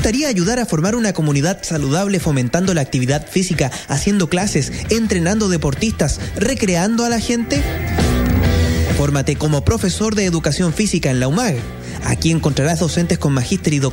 gustaría ayudar a formar una comunidad saludable fomentando la actividad física, haciendo clases, entrenando deportistas, recreando a la gente? Fórmate como profesor de educación física en la UMAG. Aquí encontrarás docentes con magíster y doctorado